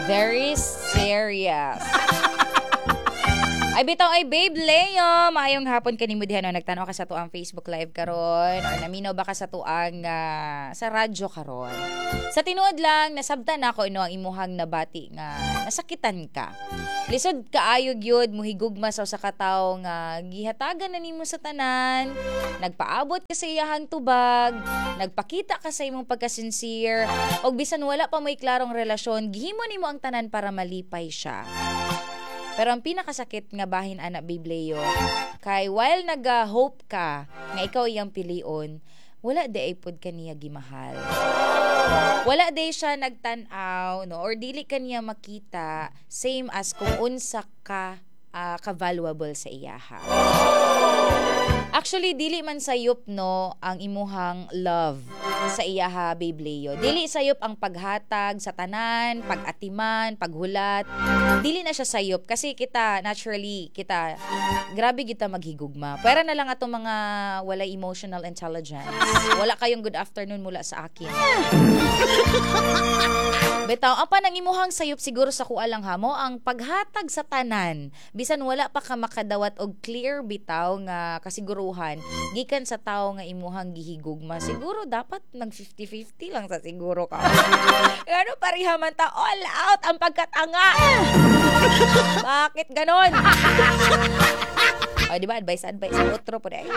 Very serious. Ay bitaw ay Babe Leo, maayong hapon kanimo diha no, nagtanaw ka sa tuang Facebook live karon or naminaw ba ka sa tuang sa radyo karon. Sa tinuod lang nasabtan nako ino ang imuhang nabati nga nasakitan ka. Lisod kaayo gyud muhigugma sa usa ka tawo nga gihatagan na nimo sa tanan, nagpaabot ka sa iyahang tubag, nagpakita ka sa imong pagka-sincere, og bisan wala pa may klarong relasyon, gihimo nimo ang tanan para malipay siya. Pero ang pinakasakit nga bahin ana Babe Leo, kay while nag-hope ka nga ikaw iyang pilion, wala di ay pod kaniya gimahal. Wala di siya nagtan-aw no, or dili kaniya makita same as kung unsa ka ka-valuable sa iyaha. Actually, dili man sayop no ang imuhang love sa iyaha Babe Leo. Dili sayop ang paghatag sa tanan, pag-atiman, paghulat. Dili na siya sayop kasi kita naturally kita grabe kita maghigugma. Pwera na lang atong mga walay emotional intelligence. Wala kayong good afternoon mula sa akin. Betaw, apa nang imuhang sayop siguro sa kuha lang hamo ang paghatag sa tanan. Bisan wala pa ka makadawat og clear bitaw nga kasiguruhan gikan sa tawo nga imuhang gihigugma. Siguro dapat nag 50-50 lang sa siguro ka. Ano pareha man ta all out ang pagkatanga. Bakit ganon? O, diba? Advice. Outro po dahil.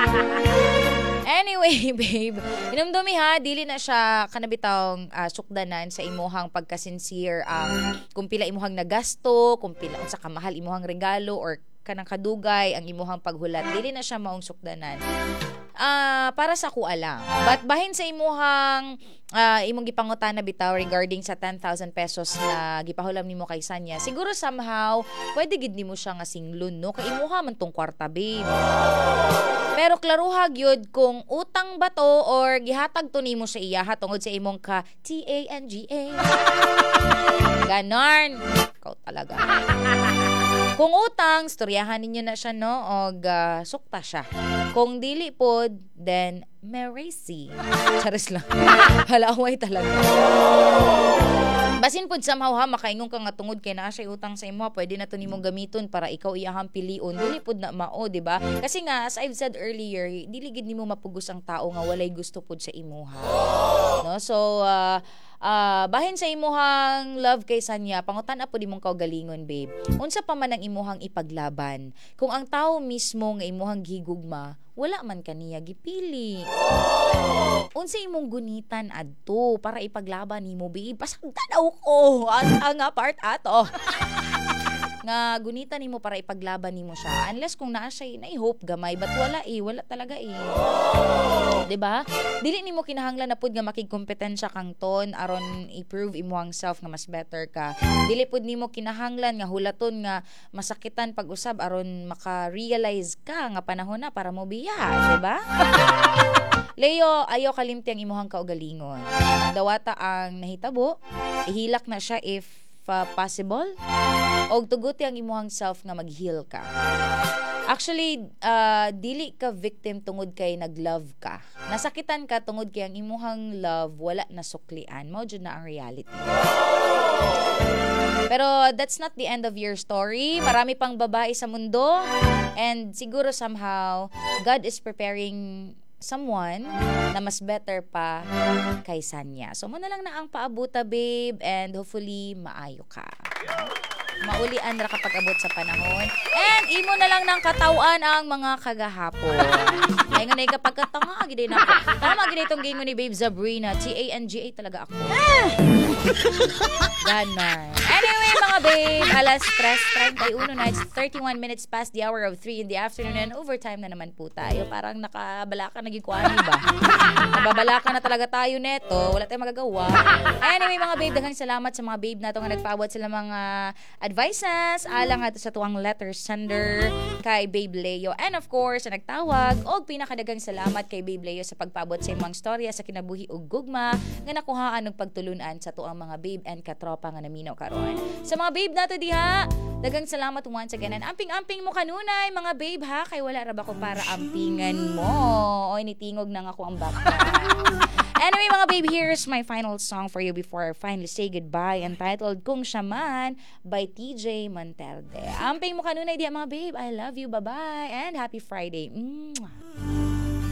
Anyway, babe, inumdumi ha, dili na siya kanabitang sukdanan sa imuhang pagka-sincere, kung pila imuhang nagasto, kung pila unsa ka mahal imuhang regalo, or kanang kadugay ang imuhang paghulat, dili na siya maong sukdanan. Para sa kuha lang. But bahin sa imuhang imong gipangutana bitaw regarding sa 10,000 pesos na gipahulam nimo kay Sanya, siguro somehow pwede gid nimo siya nga singlon no, kay imuha man tong kwarta, babe. Pero klaruha gyud kung utang ba to or gihatag to nimo sa iyaha tungod sa imong ka TANGA. Ganon. Ikaw talaga. Kung utang, storyahan ninyo na siya no, og sukta siya. Kung dili pod, then mercy. Charis lang. Halaway talaga. Basin pod somehow ha, makaingon ka nga tungod kay naa siya utang sa imo, pwede na to nimong gamiton para ikaw iyahang pilion. Dili pod na mao, di ba? Kasi nga as I've said earlier, dili gid nimo mapugos ang tao nga walay gusto pod sa imuha. No? So bahin sa imuhang love kay Sanya, pangutan-a po di mong kaugalingon, babe. Unsa pa man ang imuhang ipaglaban? Kung ang tao mismo nga imuhang gigugma, wala man kaniya gipili. Unsa imong gunitan adto para ipaglaban nimo, babe? Pasagtanaw ko ang part ato. Nga gunitan nimo para ipaglaban nimo siya, unless kung naa siya na-hope gamay, but wala talaga 'di ba? Dili nimo kinahanglan na pud nga makigkompetensya kang ton aron i-prove imuhang self nga mas better ka. Dili pud nimo kinahanglan nga hulaton nga masakitan pag-usab aron maka-realize ka nga panahon na para mo biya, 'di ba? Leo, ayaw kalimti ang imuhang kaugalingon. Dawata ang nahitabo, ihilak na siya if possible, og tuguti ang imuhang self nga mag-heal ka. Actually, dili ka victim tungod kay nag-love ka. Nasakitan ka tungod kay ang imuhang love wala nasuklian. Mao jud na ang reality. Pero that's not the end of your story. Marami pang babae sa mundo, and siguro somehow God is preparing someone na mas better pa kay Sanya. So, mo na lang na ang paabuta, babe, and hopefully maayo ka. Maulian na kapag abot sa panahon. And imo na lang ng katawan ang mga kagahapon. Ay nga na kapag katanga, gide na ako. Tama, gide itong game ni Babe Sabrina. TANGA talaga ako. Ganon. Anyway, mga babe, alas 3:31 na, it's 31 minutes past the hour of 3 in the afternoon, and overtime na naman po tayo. Parang nakabalaka naging kuwani ba? Nababalaka na talaga tayo neto. Wala tayong magagawa. Anyway, mga babe, daghang salamat sa mga babe na ito nga nagpaabot sila mga advices alang ato sa tuwang letter sender kay Babe Leo, and of course sa nagtawag, og pinakadagang salamat kay Babe Leo sa pagpaabot sa imong storya sa kinabuhi og gugma nga nakuhaan og pagtulunan sa tuang mga babe and katropa nga naminaw karon. Sa mga babe nato diha, daghang salamat once again, and amping-amping mo kanunay mga babe ha, kay wala ra ba ko para ampingan mo. Oy, nitingog na nga ako ang background. Anyway, mga babe, here's my final song for you before I finally say goodbye, entitled Kung Siya Man by TJ Montelde. Amping mo kanunay diya, mga babe. I love you. Bye-bye. And happy Friday. Mwah.